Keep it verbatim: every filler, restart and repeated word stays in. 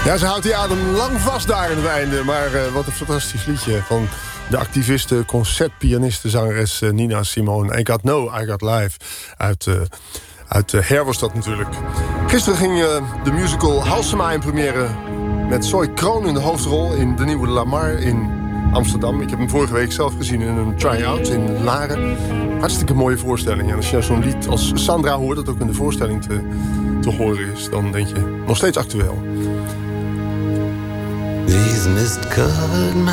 Ja, ze houdt die adem lang vast daar in het einde. Maar uh, wat een fantastisch liedje van de activiste, concertpianiste, zangeres uh, Nina Simone. I Got No, I Got Life. Uit, uh, uit uh, Hair was dat natuurlijk. Gisteren ging uh, de musical Halsema in première met Zoe Kroon in de hoofdrol in de nieuwe Lamar in Amsterdam. Ik heb hem vorige week zelf gezien in een try-out in Laren. Hartstikke mooie voorstelling. En als je zo'n lied als Sandra hoort, dat ook in de voorstelling te, te horen is, dan denk je nog steeds actueel. These mist-covered